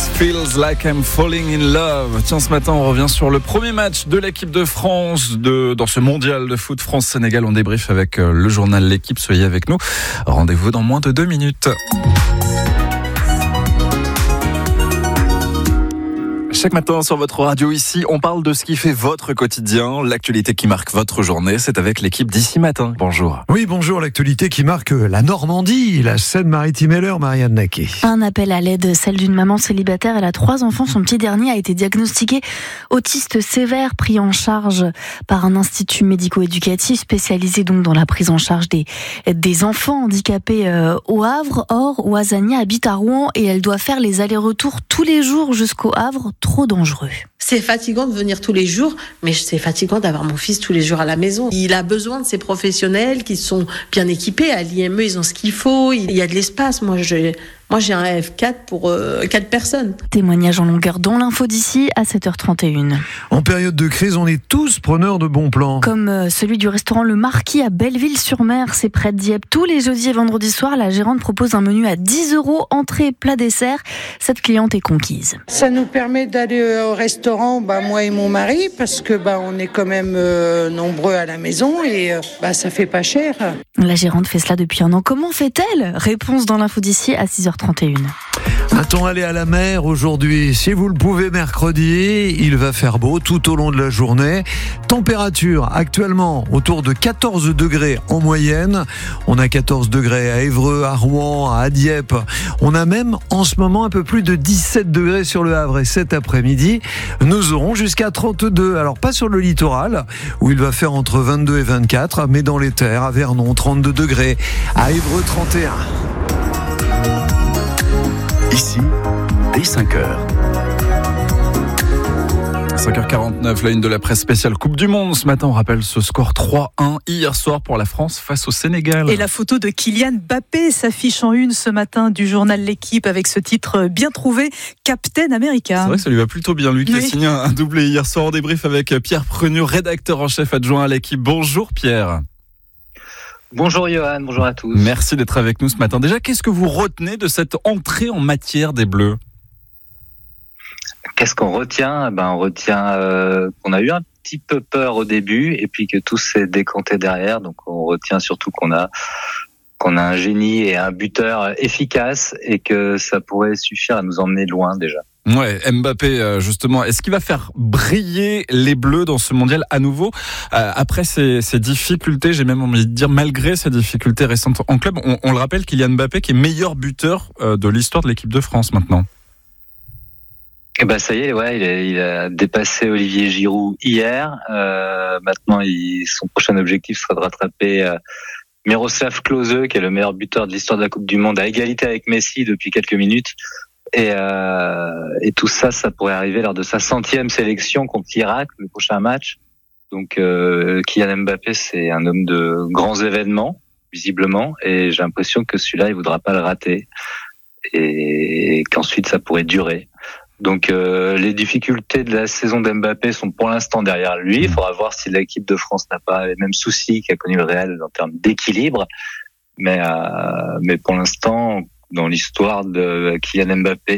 Feels like I'm falling in love. Tiens, ce matin, on revient sur le premier match de l'équipe de France dans ce mondial de foot France-Sénégal. On débrief avec le journal L'équipe. Soyez avec nous. Rendez-vous dans moins de 2 minutes. Chaque matin sur votre radio ici, on parle de ce qui fait votre quotidien, l'actualité qui marque votre journée. C'est avec l'équipe d'ici matin. Bonjour. Oui, bonjour. L'actualité qui marque la Normandie, la Seine-Maritime et l'Eure, Marianne Naquet. Un appel à l'aide, celle d'une maman célibataire. Elle a 3 enfants. Son petit dernier a été diagnostiqué autiste sévère, pris en charge par un institut médico-éducatif spécialisé donc dans la prise en charge des enfants handicapés au Havre. Or, Ouazania habite à Rouen et elle doit faire les allers-retours tous les jours jusqu'au Havre. Trop dangereux. C'est fatigant de venir tous les jours, mais c'est fatigant d'avoir mon fils tous les jours à la maison. Il a besoin de ces professionnels qui sont bien équipés. À l'IME, ils ont ce qu'il faut. Il y a de l'espace. Moi, j'ai un F4 pour 4 personnes. Témoignage en longueur dans l'info d'ici à 7h31. En période de crise, on est tous preneurs de bons plans. Comme celui du restaurant Le Marquis à Belleville-sur-Mer, c'est près de Dieppe. Tous les jeudis et vendredis soirs, la gérante propose un menu à 10 €, entrée, plat, dessert. Cette cliente est conquise. Ça nous permet d'aller au restaurant, moi et mon mari, parce que on est quand même nombreux à la maison et ça fait pas cher. La gérante fait cela depuis 1 an. Comment fait-elle ? Réponse dans l'info d'ici à 6h31. Va-t-on aller à la mer aujourd'hui ? Si vous le pouvez mercredi, il va faire beau tout au long de la journée. Température actuellement autour de 14 degrés en moyenne. On a 14 degrés à Évreux, à Rouen, à Dieppe. On a même en ce moment un peu plus de 17 degrés sur le Havre. Et cet après-midi, nous aurons jusqu'à 32. Alors pas sur le littoral, où il va faire entre 22 et 24, mais dans les terres, à Vernon, 32 degrés. À Évreux, 31. Ici, dès 5h. 5h49, la une de la presse spéciale Coupe du Monde. Ce matin, on rappelle ce score 3-1 hier soir pour la France face au Sénégal. Et la photo de Kylian Mbappé s'affiche en une ce matin du journal L'équipe avec ce titre bien trouvé, Captain America. C'est vrai que ça lui va plutôt bien, lui qui a signé un doublé hier soir. On débrief avec Pierre Prenu, rédacteur en chef adjoint à l'équipe. Bonjour Pierre. Bonjour Johan, bonjour à tous. Merci d'être avec nous ce matin. Déjà, qu'est-ce que vous retenez de cette entrée en matière des Bleus ? Qu'est-ce qu'on retient ? On retient qu'on a eu un petit peu peur au début et puis que tout s'est décanté derrière. Donc on retient surtout qu'on a un génie et un buteur efficace et que ça pourrait suffire à nous emmener loin déjà. Ouais, Mbappé, justement, est-ce qu'il va faire briller les Bleus dans ce mondial à nouveau après ces difficultés, j'ai même envie de dire malgré ces difficultés récentes en club? On le rappelle, Kylian Mbappé qui est meilleur buteur de l'histoire de l'équipe de France maintenant. Et ça y est, il a dépassé Olivier Giroud hier. Maintenant, son prochain objectif sera de rattraper Miroslav Klose, qui est le meilleur buteur de l'histoire de la Coupe du Monde, à égalité avec Messi depuis quelques minutes. Et tout ça pourrait arriver lors de sa 100e sélection contre l'Irak, le prochain match. Donc Kylian Mbappé, c'est un homme de grands événements, visiblement, et j'ai l'impression que celui-là, il voudra pas le rater, et qu'ensuite ça pourrait durer. Donc les difficultés de la saison d'Mbappé sont pour l'instant derrière lui. Il faudra voir si l'équipe de France n'a pas les mêmes soucis qu'a connu le Real en termes d'équilibre. Mais pour l'instant, dans l'histoire de Kylian Mbappé